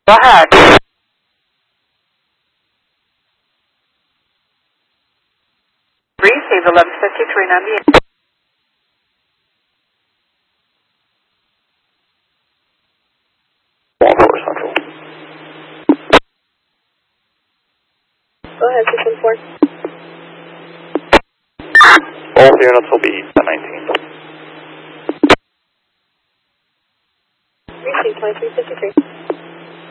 Go ahead. Receive 115398. Baltimore Central. Go ahead, 614. Both units will be 1019. Receive 2353.